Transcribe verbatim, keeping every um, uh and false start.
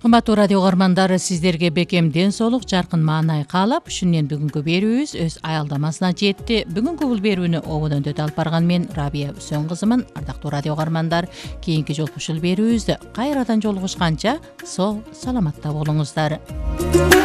Кымбаттуу радио угармандары, сиздерге бекем ден соолук, жаркын маанай каалап, ушунен бүгүнкү берүүбүз өз аялдамасына жетти. Бүгүнкү бул берүүнү ободон дөтө алып барган мен Рабия Үсөн кызымын. Ардактуу радио угармандар, кийинки жолку ушул берүүбүздө кайрадан жолугушканча соо саламатта болуңуздар.